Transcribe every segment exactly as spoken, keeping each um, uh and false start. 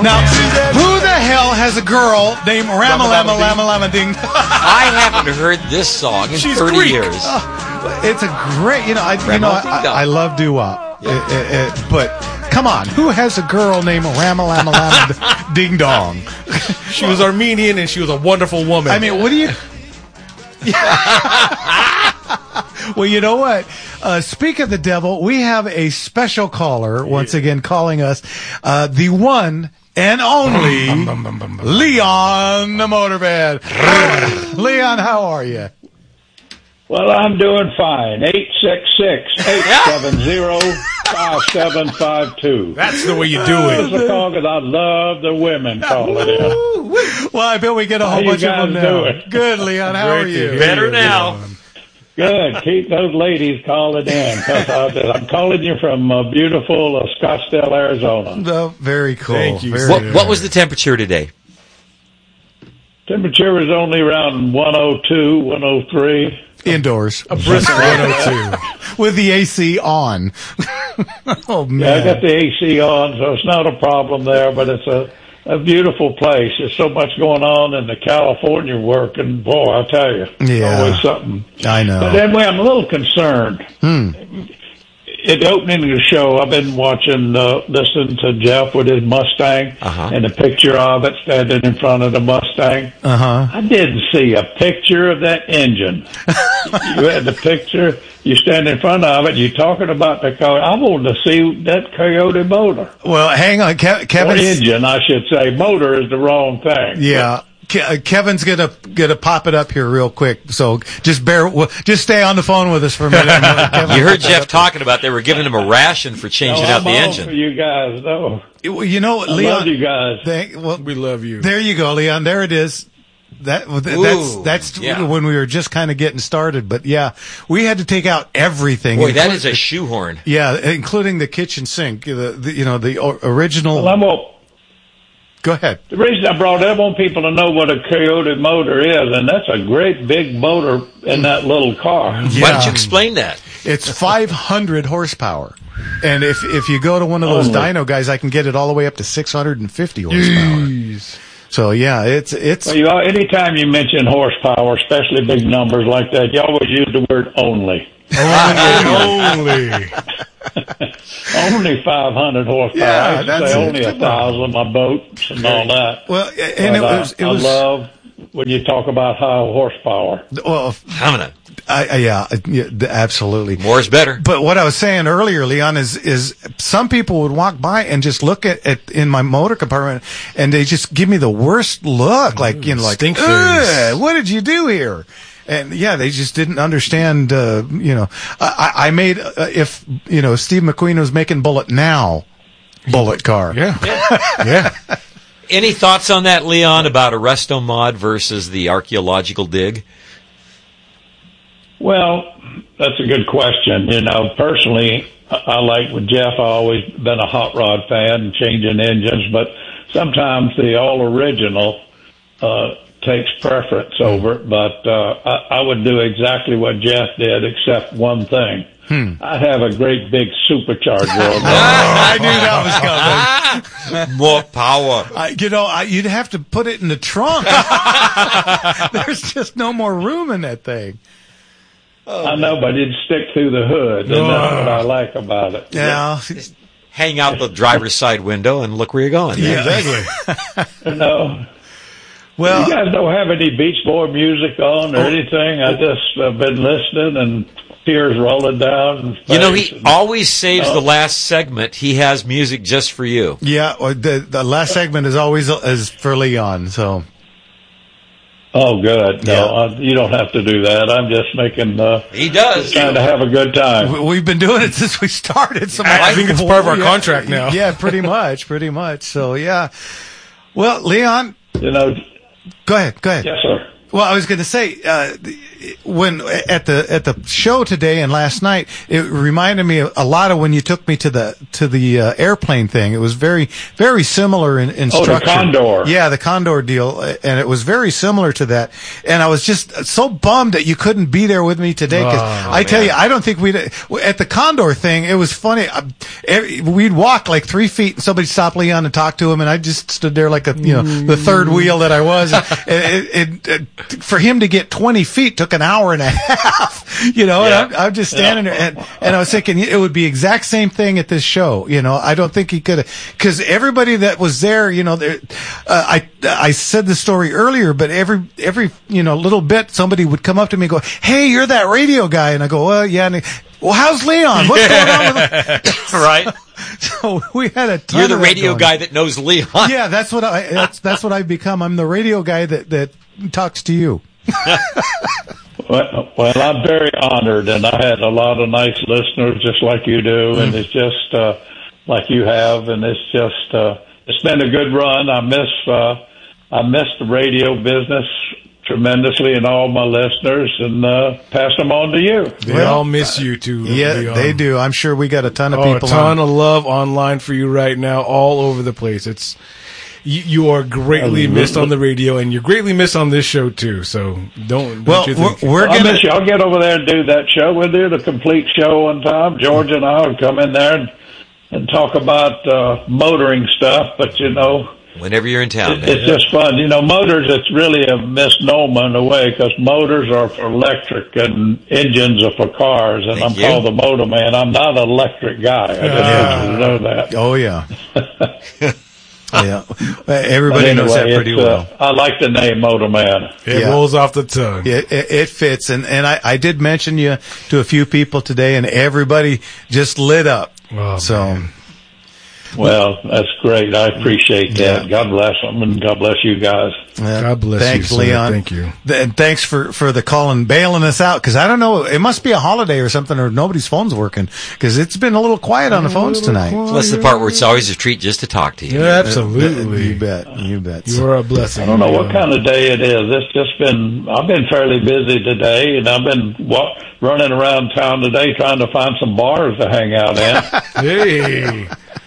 Now, who the hell has a girl named Ramalama Lama Lama Ding? I haven't heard this song in She's thirty Greek. years. Oh, it's a great, you know, I, you know, I, I love doo-wop, Yeah. It- it- it- but come on, who has a girl named Ramalama Lama Ding Dong? She was Armenian and she was a wonderful woman. I mean, what do you? Well, you know what? Uh, speak of the devil, we have a special caller once again calling us, uh, the one and only Leon the Motorbed. Leon, how are you? Well, I'm doing fine. eight six six, eight seven zero, five seven five two. that's the way you do It's it. a call because I love the women calling in. Well, I bet we get a whole How you bunch of guys them now. doing? Good, Leon. How are Great to you? hear Better you, now. Leon. Good. Keep those ladies calling in. Cause I, I'm calling you from uh, beautiful uh, Scottsdale, Arizona. Oh, very cool. Thank you. Very What, good. what was the temperature today? Temperature was only around one oh two, one oh three. Indoors. A brisk one oh two. With the A C on. Oh, man. Yeah, I got the A C on, so it's not a problem there, but it's a, a beautiful place. There's so much going on in the California work, and boy, I tell you, Yeah. always something. I know. But anyway, I'm a little concerned. Hmm. At the opening of the show, I've been watching, uh, listening to Jeff with his Mustang Uh-huh. and a picture of it standing in front of the Mustang. Uh-huh. I didn't see a picture of that engine. You had the picture, you stand in front of it, you're talking about the car. I wanted to see that Coyote motor. Well, hang on. Ke- Or Kevin. engine, I should say. Motor is the wrong thing. Yeah. Ke- uh, Kevin's gonna gonna pop it up here real quick, so just bear, w- just stay on the phone with us for a minute. Kevin, You heard Jeff talking about they were giving him a ration for No, changing out I'm the on engine. for you guys, though. Well, you know, I Leon. love you guys. Thank, well, We love you. there you go, Leon. There it is. That well, th- Ooh, that's that's yeah. when we were just kind of getting started. But yeah, we had to take out everything. Boy, that inclu- is a shoehorn. yeah, including the kitchen sink. The, the you know the o- original. Well, I'm all, Go ahead. the reason I brought it up, I want people to know what a Coyote motor is, and that's a great big motor in that little car. Why Yeah. don't you explain that? It's five hundred horsepower. And if if you go to one of those Only. dyno guys, I can get it all the way up to six hundred fifty horsepower. So yeah, it's it's Well, you, anytime you mention horsepower, especially big numbers like that, you always use the word only. Only. Only five hundred horsepower. Yeah, I used to that's say it. only a Come on. thousand, my boats and all that. well, and it But, uh, was it I was love when you talk about high horsepower. well, I'm gonna. I, I, yeah, yeah, th- absolutely. More is better. But what I was saying earlier, Leon, is is some people would walk by and just look at, at in my motor compartment, and they just give me the worst look, like you know, like, Stink "Ugh, face." what did you do here? And yeah, they just didn't understand. Uh, you know, I, I I made uh, if you know Steve McQueen was making Bullet now, Bullet car. Yeah. Yeah. Any thoughts on that, Leon, about Arresto Mod versus the archaeological dig? Well, that's a good question. You know, personally, I, I like with Jeff, I've always been a hot rod fan and changing engines, but sometimes the all original uh, takes preference over it. But uh, I, I would do exactly what Jeff did, except one thing. Hmm. I'd have a great big supercharger on there. I knew that was coming. More power. I, you know, I, you'd have to put it in the trunk. There's just no more room in that thing. I know, but it'd stick through the hood, and that's what I like about it. Yeah. Hang out the driver's side window and look where you're going. Yeah. You know. Well, You guys don't have any Beach Boy music on or anything? I just have been listening and tears rolling down. You know, face he and- always saves Oh. the last segment. He has music just for you. yeah. well, The the last segment is always is for Leon. So Oh, good. No, Yeah. uh, you don't have to do that. I'm just making, uh, He does. trying to have a good time. we- we've been doing it since we started. So I think it's part of our Yeah. contract now. Yeah, pretty much, pretty much. So yeah. Well, Leon, You know, go ahead. Go ahead. yes, sir. Well, I was going to say, uh, when at the at the show today and last night, it reminded me a lot of when you took me to the to the uh, airplane thing. It was very very similar in, in Oh, the structure. Condor. Yeah, the Condor deal, and it was very similar to that. And I was just so bummed that you couldn't be there with me today because Oh, I tell man. you, I don't think we'd at the Condor thing. It was funny. Uh, every- We'd walk like three feet, and somebody stopped Leon and talked to him, and I just stood there like a you know the third wheel that I was. And it, it, it, for him to get twenty feet took an hour and a half. You know, Yeah. and I'm, I'm just standing there, and, and I was thinking it would be exact same thing at this show. You know, I don't think he could have because everybody that was there, you know, there, uh, I I said the story earlier, but every every you know little bit somebody would come up to me and go, "Hey, you're that radio guy," and I go, "Well, yeah." And he, well, how's Leon? What's going on with him? Right? So we had a ton You're the of that radio going. guy that knows Leon. Yeah, that's what I that's that's what I've become. I'm the radio guy that that talks to you. Well, well, I'm very honored, and I had a lot of nice listeners, just like you do, and it's just uh, like you have, and it's just uh, it's been a good run. I miss uh, I miss the radio business tremendously, and all my listeners, and uh, pass them on to you. They Well, all miss you too. Yeah, Leon. they do. I'm sure we got a ton of Oh, a people. ton on. of love online for you right now, all over the place. It's you, you are greatly missed on the radio, and you're greatly missed on this show too. So don't. don't Well, you we're, think- we're I gonna. miss you. I'll get over there and do that show. We'll do the complete show one time. George and I will come in there and, and talk about uh, motoring stuff, but you know. Whenever you're in town. It, it's just fun. You know, motors, it's really a misnomer in a way because motors are for electric and engines are for cars. And Thank I'm you. called the motor man. I'm not an electric guy. I just want you to know that. Oh yeah. Yeah. Everybody But knows that anyway, pretty it's, well. Uh, I like the name Motor Man. it yeah. rolls off the tongue. It, it, it fits, and and I, I did mention you to a few people today, and everybody just lit up. Oh, so. man. Well, that's great. I appreciate that. Yeah. God bless them, and God bless you guys. Uh, God bless thanks, you, sir. Leon. Thank you. Th- and thanks for, for the call and bailing us out because I don't know. It must be a holiday or something, or nobody's phone's working because it's been a little quiet on the phones tonight. Well, that's the part where it's always a treat just to talk to you. Yeah, absolutely. You bet. You bet. You are a blessing. I don't know what kind of day it is. It's just been, I've been fairly busy today, and I've been wa- running around town today trying to find some bars to hang out in. Hey.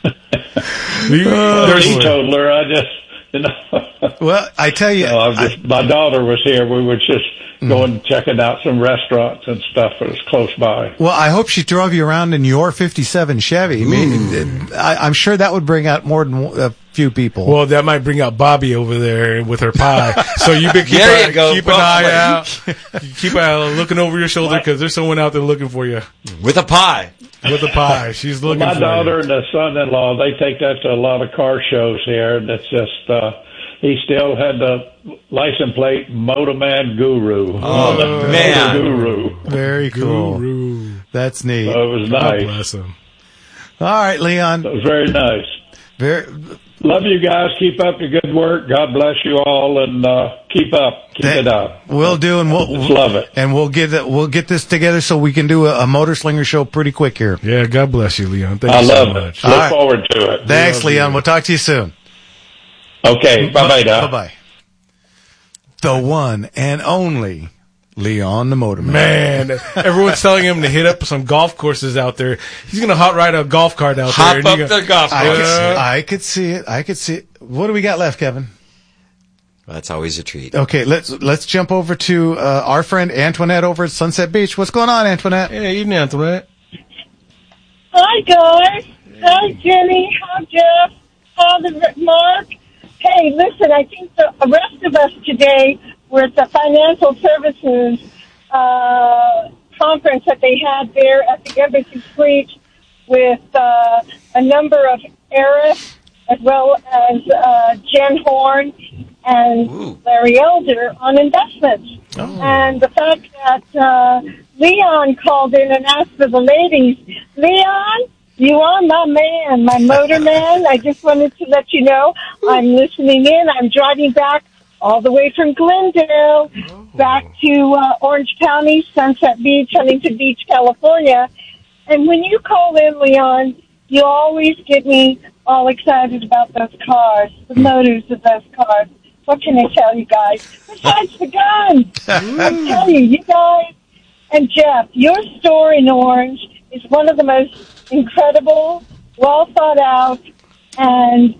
You- I'm a there's- teetotaler. I just, you know. Well, I tell you, No, I was just, my daughter was here. We were just going checking out some restaurants and stuff that was close by. well, I hope she drove you around in your fifty-seven Chevy. I mean, I, I'm sure that would bring out more than a few people. Well, that might bring out Bobby over there with her pie. So you been keep, There an- you go, keep an Bobby. eye out. Keep an eye looking over your shoulder because there's someone out there looking for you With a pie. with a pie. She's looking My for daughter you. and the son-in-law, they take that to a lot of car shows here. And it's just, uh, he still had the license plate Motorman Guru. Oh, Motor man. Guru. Very cool. Guru. That's neat. So it was God nice. bless him. All right, Leon. It was very nice. Very, Love you guys. Keep up the good work. God bless you all, and uh, keep up. Keep it up. We'll do, and we'll Just love it. and we'll get it. We'll get this together so we can do a, a Motor Slinger show pretty quick here. Yeah, God bless you, Leon. Thank I you love so it. much. Look All right. forward to it. Thanks, love Leon. you. We'll talk to you soon. Okay. Bye-bye, Bye Doc. bye. The one and only Leon the Motorman. Man, everyone's telling him to hit up some golf courses out there. He's gonna hot ride a golf cart out Hop there. and up you the go- golf I course. could, Uh, I could see it. I could see it. What do we got left, Kevin? That's always a treat. Okay, let's let's jump over to uh, our friend Antoinette over at Sunset Beach. What's going on, Antoinette? Hey, evening, Antoinette. Hi, guys. Hi, Jenny. Hi, Jeff. Hi, the Mark. Hey, listen, I think the rest of us today were at the financial services uh, conference that they had there at the Embassy Suite with uh, a number of Eris as well as uh, Jen Horn and Ooh. Larry Elder on investments. And the fact that uh, Leon called in and asked for the ladies, Leon, you are my man, my motor man. I just wanted to let you know I'm listening in. I'm driving back all the way from Glendale back to uh, Orange County, Sunset Beach, Huntington Beach, California. And when you call in, Leon, you always get me all excited about those cars, the motors of those cars. what can I tell you guys? Besides the guns. I tell you, you guys, and Jeff, your store in Orange is one of the most incredible, well thought out, and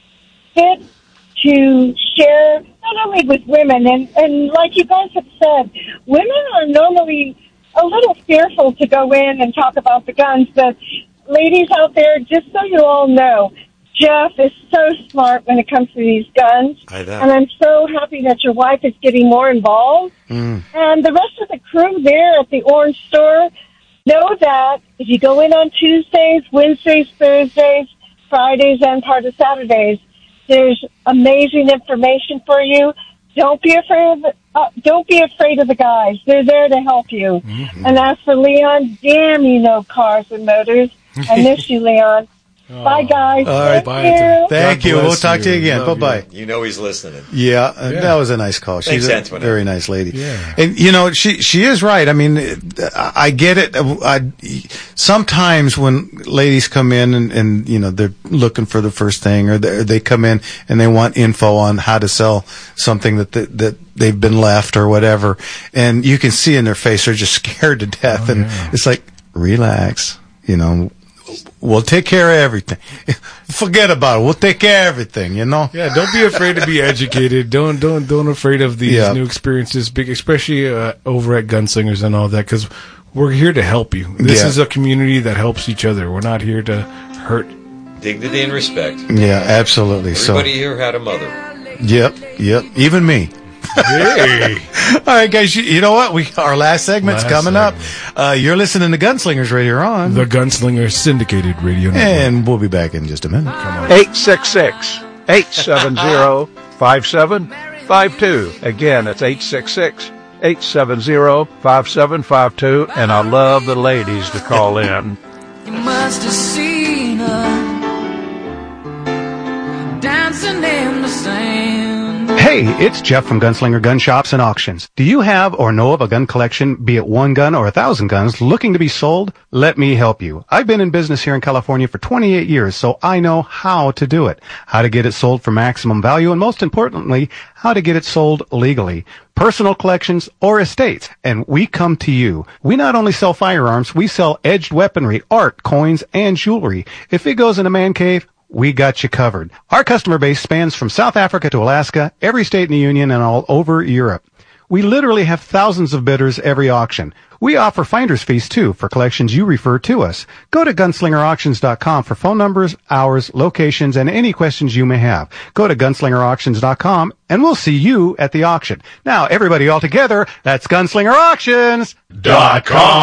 fit to share not only with women, and, and like you guys have said, women are normally a little fearful to go in and talk about the guns, but ladies out there, just so you all know, Jeff is so smart when it comes to these guns, I know. and I'm so happy that your wife is getting more involved. Mm. And the rest of the crew there at the Orange store, know that if you go in on Tuesdays, Wednesdays, Thursdays, Fridays, and part of Saturdays, there's amazing information for you. Don't be afraid of the, uh, don't be afraid of the guys. They're there to help you. Mm-hmm. And as for Leon, damn, you know cars and motors. I miss you, Leon. Oh. Bye, guys. All right. Thank Bye. you. Thank you. We'll talk you. to you again. Love Bye-bye. You know he's listening. Yeah, uh, Yeah. that was a nice call. She's Thanks, a Antoinette. very nice lady. Yeah. And, you know, she she is right. I mean, I I get it. I, sometimes when ladies come in and, and, you know, they're looking for the first thing, or they, they come in and they want info on how to sell something that, that, that they've been left or whatever, and you can see in their face they're just scared to death. Oh, and yeah. it's like, relax, you know. We'll take care of everything. Forget about it. We'll take care of everything, you know? Yeah, don't be afraid to be educated. Don't don't don't afraid of these Yeah. new experiences, big especially uh, over at Gunslingers and all that, because we're here to help you. This Yeah. is a community that helps each other. We're not here to hurt. Dignity and respect. Yeah, absolutely. Everybody So, here had a mother. yep, yep. Even me. Hey, All right, guys. You, you know what? We our last segment's Last coming segment. up. Uh, you're listening to Gunslingers Radio on, the Gunslinger Syndicated Radio Network. and we'll be back in just a minute. eight six six, eight seven zero, five seven five two. Again, it's eight six six, eight seven zero, five seven five two, and I love the ladies to call in. You must have seen her dancing in the sand. Hey, it's Jeff from Gunslinger Gun Shops and Auctions. Do you have or know of a gun collection, be it one gun or a thousand guns, looking to be sold? Let me help you. I've been in business here in California for twenty-eight years, so I know how to do it. How to get it sold for maximum value, and most importantly, how to get it sold legally. Personal collections or estates, and we come to you. We not only sell firearms, we sell edged weaponry, art, coins, and jewelry. If it goes in a man cave, we got you covered. Our customer base spans from South Africa to Alaska, every state in the Union, and all over Europe. We literally have thousands of bidders every auction. We offer finder's fees, too, for collections you refer to us. Go to gunslinger auctions dot com for phone numbers, hours, locations, and any questions you may have. Go to gunslinger auctions dot com, and we'll see you at the auction. Now, everybody all together, that's gunslinger auctions dot com.